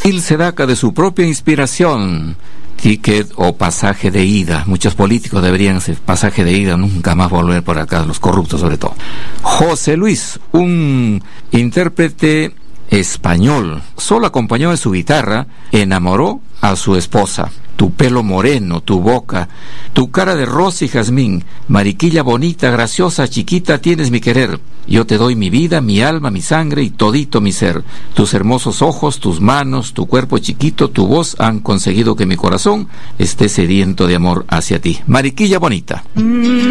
Il Sedaka, de su propia inspiración, ticket o pasaje de ida. Muchos políticos deberían ser pasaje de ida, nunca más volver por acá, los corruptos sobre todo. José Luis, un intérprete español, solo acompañó de su guitarra, enamoró a su esposa. Tu pelo moreno, tu boca, tu cara de rosa y jazmín, mariquilla bonita, graciosa, chiquita, tienes mi querer. Yo te doy mi vida, mi alma, mi sangre y todito mi ser. Tus hermosos ojos, tus manos, tu cuerpo chiquito, tu voz han conseguido que mi corazón esté sediento de amor hacia ti. Mariquilla bonita.